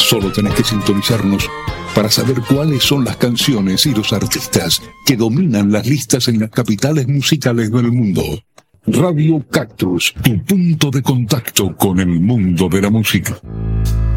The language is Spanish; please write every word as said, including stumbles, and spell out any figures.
Solo tenés que sintonizarnos para saber cuáles son las canciones y los artistas que dominan las listas en las capitales musicales del mundo. Radio Cactus, tu punto de contacto con el mundo de la música.